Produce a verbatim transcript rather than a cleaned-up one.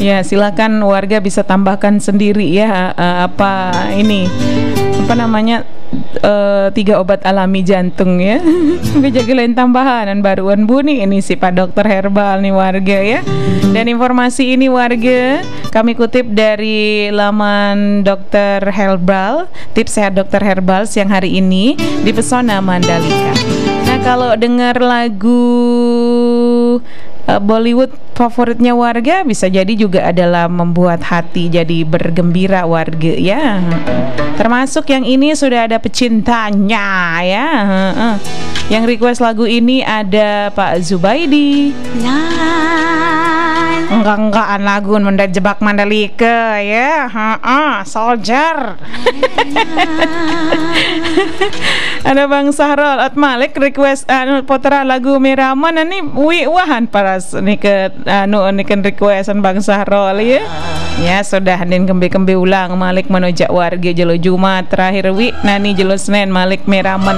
Ya, silakan warga bisa tambahkan sendiri ya uh, apa ini apa namanya uh, tiga obat alami jantung ya. Bejaga lain tambahan dan baruan bunyi ini si Pak Dokter Herbal nih warga ya. Dan informasi ini warga kami kutip dari laman Dokter Herbal, tips sehat Dokter Herbal siang hari ini di Pesona Mandalika. Nah, kalau dengar lagu uh, Bollywood favoritnya warga bisa jadi juga adalah membuat hati jadi bergembira warga ya. Termasuk yang ini sudah ada pecintanya ya. Yang request lagu ini ada Pak Zubaidi. Enggak-enggaan lagu mendak jebak Mandalika ya. Heeh, Soldier. Ada Bang Sahrul At Malik request anu uh, putra lagu Miraman ini wi wahan paras nih ke anu uh, kan requestan Bang Sahrul ya. Ya sudah dan kembe-kembe ulang Malik menojak warga jelo Jumat terakhir wi nani jelo Senin Malik Miraman